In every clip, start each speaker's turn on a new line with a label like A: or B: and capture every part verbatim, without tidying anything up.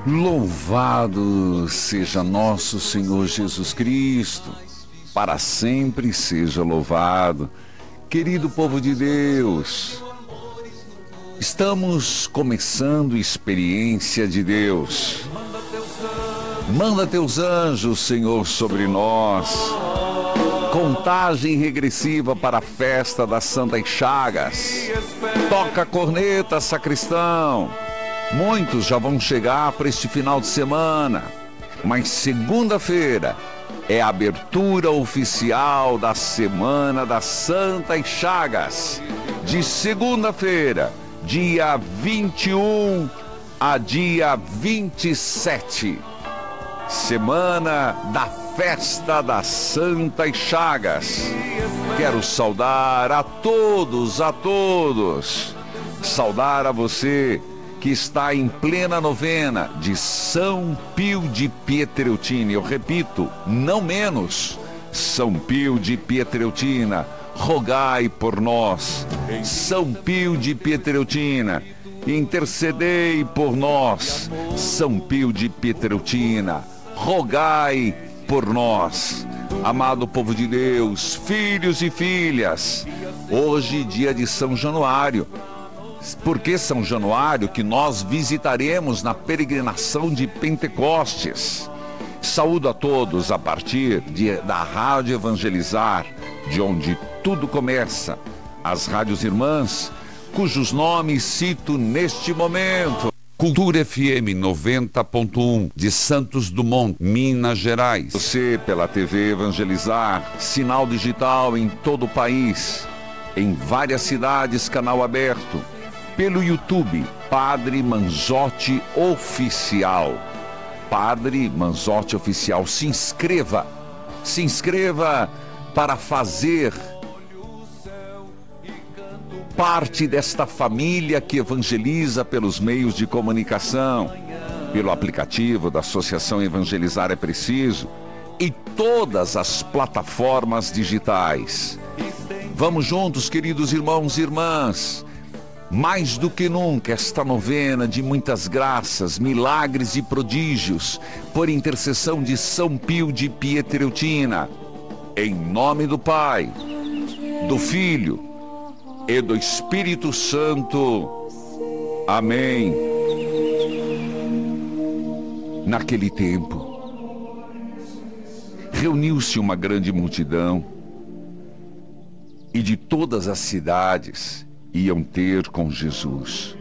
A: Louvado seja nosso Senhor Jesus Cristo, para sempre seja louvado. Querido povo de Deus, estamos começando experiência de Deus. Manda teus anjos, Senhor, sobre nós. Contagem regressiva para a festa das Santas Chagas. Toca a corneta, sacristão. Muitos já vão chegar para este final de semana, mas segunda-feira é a abertura oficial da Semana das Santas Chagas. De segunda-feira, dia vinte e um a dia vinte e sete. Semana da Festa das Santas Chagas. Quero saudar a todos, a todos. Saudar a você que está em plena novena de São Pio de Pietreutina. Eu repito, não menos, São Pio de Pietreutina, rogai por nós. São Pio de Pietreutina, intercedei por nós. São Pio de Pietreutina, rogai por nós. Amado povo de Deus, filhos e filhas, hoje dia de São Januário. Por que São Januário? Que nós visitaremos na peregrinação de Pentecostes. Saúdo a todos a partir de, da Rádio Evangelizar, de onde tudo começa, as rádios irmãs, cujos nomes cito neste momento. Cultura F M noventa ponto um, de Santos Dumont, Minas Gerais. Você pela T V Evangelizar, sinal digital em todo o país, em várias cidades, canal aberto. Pelo YouTube, Padre Manzotti Oficial. Padre Manzotti Oficial, se inscreva. Se inscreva para fazer parte desta família que evangeliza pelos meios de comunicação, pelo aplicativo da Associação Evangelizar é Preciso e todas as plataformas digitais. Vamos juntos, queridos irmãos e irmãs. Mais do que nunca, esta novena de muitas graças, milagres e prodígios, por intercessão de São Pio de Pietreutina, em nome do Pai, do Filho e do Espírito Santo. Amém. Naquele tempo, reuniu-se uma grande multidão, e de todas as cidades iam ter com Jesus.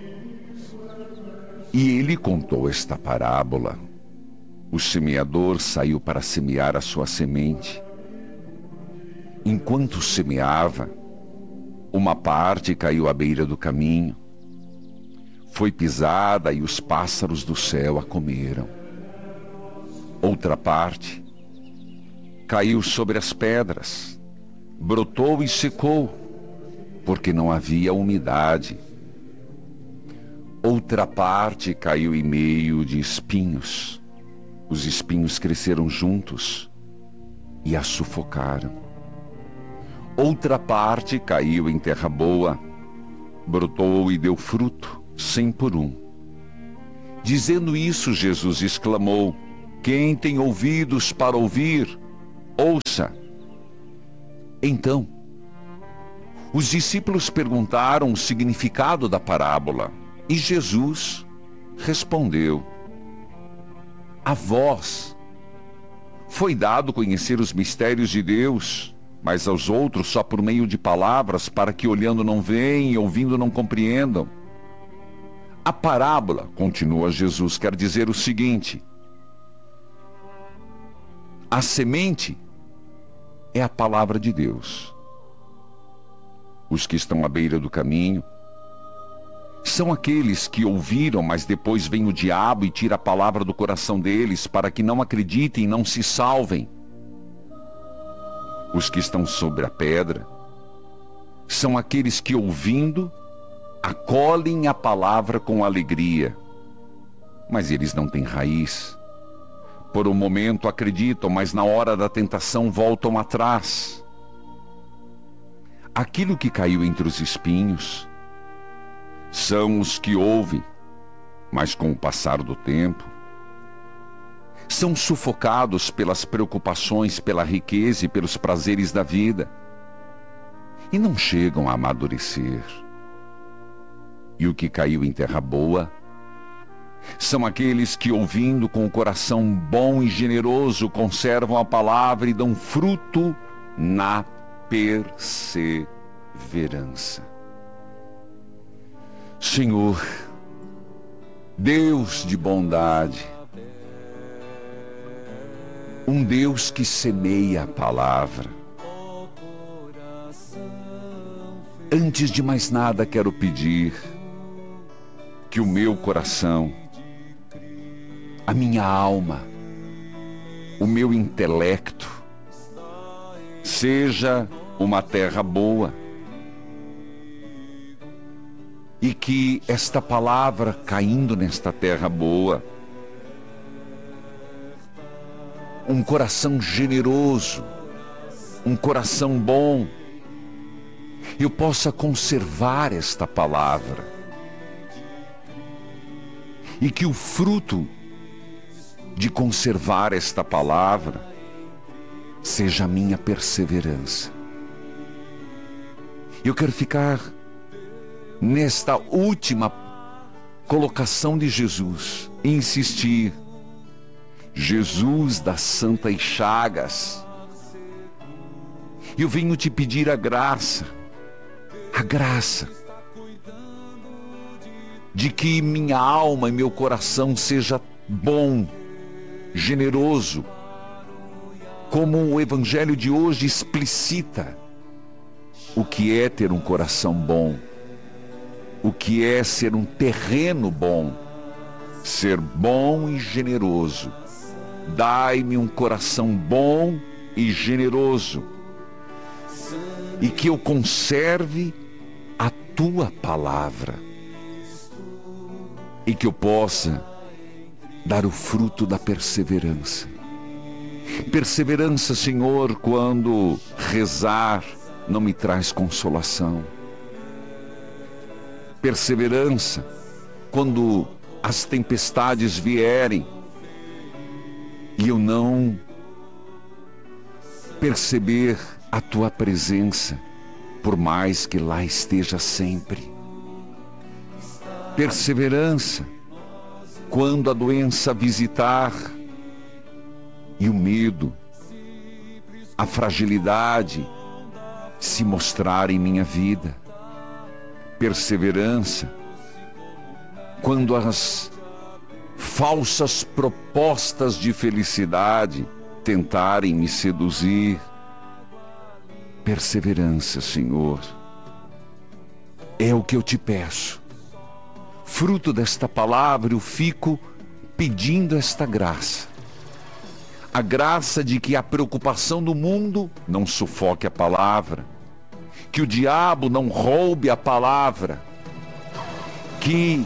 A: E ele contou esta parábola. O semeador saiu para semear a sua semente. Enquanto semeava, uma parte caiu à beira do caminho. Foi pisada e os pássaros do céu a comeram. Outra parte caiu sobre as pedras, brotou e secou, porque não havia umidade. Outra parte caiu em meio de espinhos. Os espinhos cresceram juntos e a sufocaram. Outra parte caiu em terra boa, brotou e deu fruto, cem por um. Dizendo isso, Jesus exclamou: quem tem ouvidos para ouvir, ouça. Então, os discípulos perguntaram o significado da parábola e Jesus respondeu: a vós foi dado conhecer os mistérios de Deus, mas aos outros só por meio de palavras, para que olhando não veem e ouvindo não compreendam. A parábola, continua Jesus, quer dizer o seguinte: a semente é a palavra de Deus. Os que estão à beira do caminho são aqueles que ouviram, mas depois vem o diabo e tira a palavra do coração deles, para que não acreditem e não se salvem. Os que estão sobre a pedra são aqueles que, ouvindo, acolhem a palavra com alegria, mas eles não têm raiz. Por um momento acreditam, mas na hora da tentação voltam atrás. Aquilo que caiu entre os espinhos são os que ouvem, mas com o passar do tempo São sufocados pelas preocupações, pela riqueza e pelos prazeres da vida. E não chegam a amadurecer. E o que caiu em terra boa são aqueles que, ouvindo com o coração bom e generoso, conservam a palavra e dão fruto na perseverança. Senhor, Deus de bondade, um Deus que semeia a palavra. Antes de mais nada, quero pedir que o meu coração, a minha alma, o meu intelecto, seja uma terra boa. E que esta palavra, caindo nesta terra boa, um coração generoso, um coração bom, eu possa conservar esta palavra. E que o fruto de conservar esta palavra seja a minha perseverança. Eu quero ficar nesta última colocação de Jesus e insistir. Jesus das Santas Chagas, eu venho te pedir a graça, a graça de que minha alma e meu coração seja bom, generoso, como o Evangelho de hoje explicita o que é ter um coração bom, o que é ser um terreno bom, ser bom e generoso. Dai-me um coração bom e generoso, e que eu conserve a tua palavra, e que eu possa dar o fruto da perseverança. Perseverança, Senhor, quando rezar não me traz consolação. Perseverança quando as tempestades vierem e eu não perceber a tua presença, por mais que lá esteja sempre. Perseverança quando a doença visitar e o medo, a fragilidade se mostrar em minha vida. Perseverança quando as falsas propostas de felicidade tentarem me seduzir. Perseverança, Senhor, é o que eu te peço. Fruto desta palavra, eu fico pedindo esta graça. A graça de que a preocupação do mundo não sufoque a palavra, que o diabo não roube a palavra, que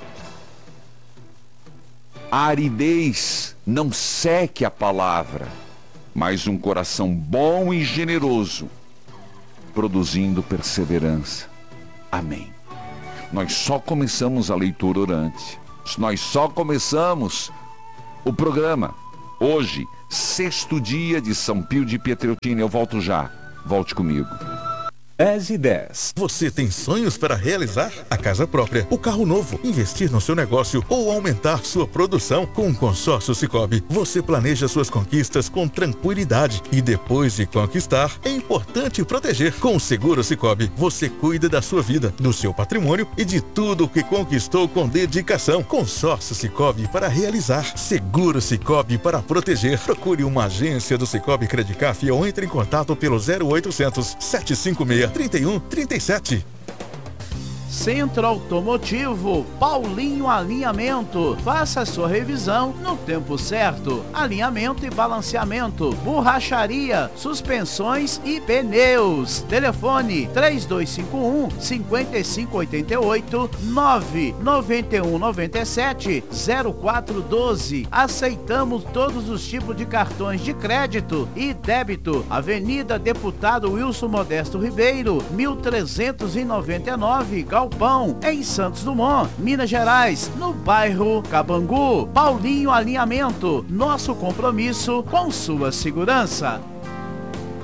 A: a aridez não seque a palavra, mas um coração bom e generoso, produzindo perseverança. Amém. Nós só começamos a leitura orante. Nós só começamos o programa. Hoje, sexto dia de São Pio de Pietrelcina. Eu volto já. Volte comigo.
B: dez e dez. Você tem sonhos para realizar? A casa própria, o carro novo, investir no seu negócio ou aumentar sua produção? Com o Consórcio Sicoob, você planeja suas conquistas com tranquilidade e depois de conquistar, é importante proteger. Com o Seguro Sicoob, você cuida da sua vida, do seu patrimônio e de tudo o que conquistou com dedicação. Consórcio Sicoob para realizar, Seguro Sicoob para proteger. Procure uma agência do Sicoob Credicaf ou entre em contato pelo zero oitocentos, sete cinco seis, trinta e um, trinta e sete.
C: Centro Automotivo Paulinho Alinhamento. Faça a sua revisão no tempo certo. Alinhamento e balanceamento, borracharia, suspensões e pneus. Telefone três dois cinco um, cinco cinco oito oito, nove nove um nove sete, zero quatro um dois. Aceitamos todos os tipos de cartões de crédito e débito. Avenida Deputado Wilson Modesto Ribeiro, mil trezentos e noventa e nove, Gal galpão em Santos Dumont, Minas Gerais, no bairro Cabangu. Paulinho Alinhamento, nosso compromisso com sua segurança.